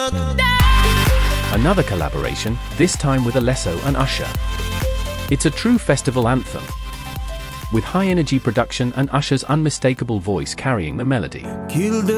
Another collaboration, this time with Alesso and Usher. It's a true festival anthem, with high-energy production and Usher's unmistakable voice carrying the melody.